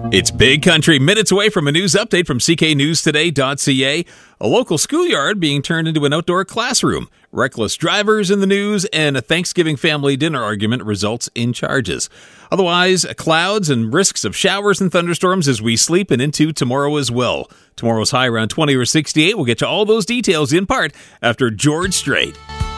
It's Big Country, minutes away from a news update from cknewstoday.ca. A local schoolyard being turned into an outdoor classroom. Reckless drivers in the news, and a Thanksgiving family dinner argument results in charges. Otherwise, clouds and risks of showers and thunderstorms as we sleep and into tomorrow as well. Tomorrow's high around 20 or 68. We'll get to all those details in part after George Strait.